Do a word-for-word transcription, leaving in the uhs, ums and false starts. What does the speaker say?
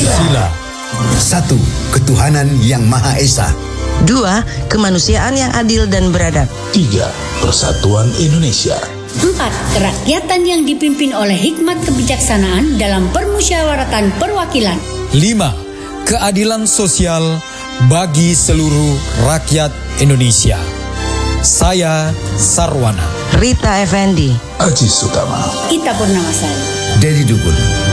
Pancasila. Satu, ketuhanan yang Maha Esa. Dua, kemanusiaan yang adil dan beradab. Tiga, persatuan Indonesia. Empat, kerakyatan yang dipimpin oleh hikmat kebijaksanaan dalam permusyawaratan perwakilan. Lima, keadilan sosial bagi seluruh rakyat Indonesia. Saya Sarwana. Rita Effendi. Aji Sutama. Ita Purnamasari. Dedi Dugul.